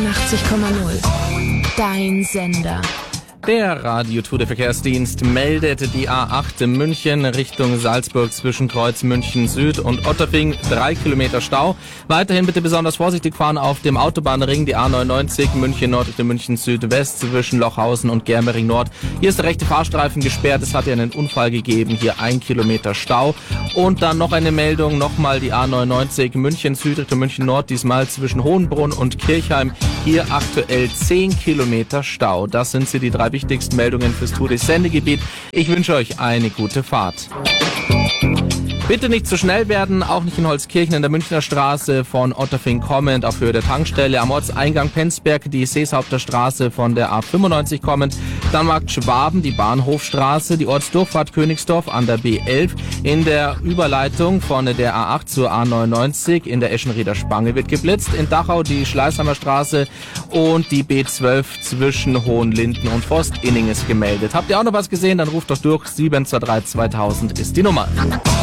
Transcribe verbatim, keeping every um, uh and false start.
einundachtzig Komma null. Dein Sender. Der Radio Tour de Verkehrsdienst meldet die A acht in München Richtung Salzburg zwischen Kreuz München Süd und Otterfing. Drei Kilometer Stau. Weiterhin bitte besonders vorsichtig fahren auf dem Autobahnring, die A neunundneunzig München Nord Richtung München Südwest zwischen Lochhausen und Germering Nord. Hier ist der rechte Fahrstreifen gesperrt. Es hat ja einen Unfall gegeben. Hier ein Kilometer Stau. Und dann noch eine Meldung. Nochmal die A neunundneunzig München Süd Richtung München Nord. Diesmal zwischen Hohenbrunn und Kirchheim. Hier aktuell zehn Kilometer Stau. Das sind sie, die drei wichtigsten Meldungen fürs Tour des Sendegebiet. Ich wünsche euch eine gute Fahrt. Bitte nicht zu schnell werden, auch nicht in Holzkirchen in der Münchner Straße von Otterfing kommend auf Höhe der Tankstelle, am Ortseingang Penzberg die Seeshaupter Straße von der A fünfundneunzig kommend, dann Markt Schwaben, die Bahnhofstraße, die Ortsdurchfahrt Königsdorf an der B elf, in der Überleitung von der A acht zur A neunundneunzig in der Eschenrieder Spange wird geblitzt, in Dachau die Schleißheimer Straße und die B zwölf zwischen Hohenlinden und Forst-Inning ist gemeldet. Habt ihr auch noch was gesehen? Dann ruft doch durch, sieben zwei drei zweitausend ist die Nummer.